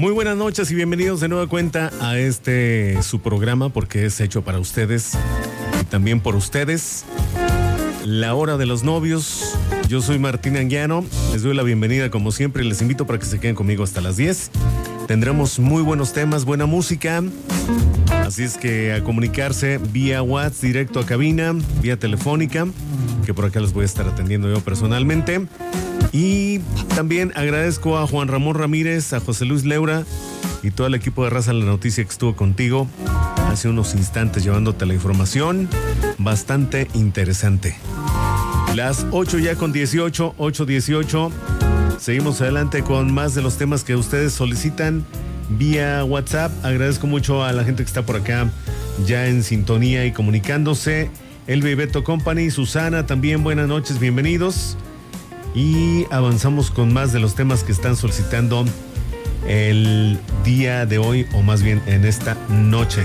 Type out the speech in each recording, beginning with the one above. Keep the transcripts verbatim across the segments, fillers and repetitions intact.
Muy buenas noches y bienvenidos de nueva cuenta a este su programa, porque es hecho para ustedes y también por ustedes. La hora de los novios. Yo soy Martín Anguiano, les doy la bienvenida como siempre y les invito para que se queden conmigo hasta las diez. Tendremos muy buenos temas, buena música, así es que a comunicarse vía WhatsApp directo a cabina, vía telefónica, que por acá los voy a estar atendiendo yo personalmente. Y también agradezco a Juan Ramón Ramírez, a José Luis Leura y todo el equipo de Raza La Noticia que estuvo contigo hace unos instantes llevándote la información bastante interesante. Las ocho ya con dieciocho, ocho dieciocho. Seguimos adelante con más de los temas que ustedes solicitan vía WhatsApp. Agradezco mucho a la gente que está por acá ya en sintonía y comunicándose. Elba y Beto Company, Susana también, buenas noches, bienvenidos. Y avanzamos con más de los temas que están solicitando el día de hoy, o más bien en esta noche.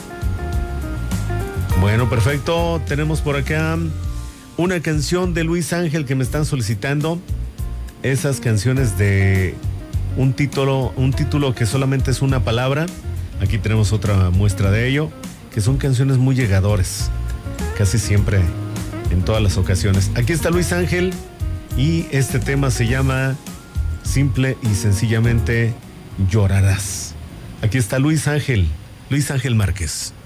Bueno, perfecto. Tenemos por acá una canción de Luis Ángel que me están solicitando. Esas canciones de un título, un título que solamente es una palabra. Aquí tenemos otra muestra de ello, que son canciones muy llegadores, casi siempre, en todas las ocasiones. Aquí está Luis Ángel. Y este tema se llama simple y sencillamente Llorarás. Aquí está Luis Ángel, Luis Ángel Márquez.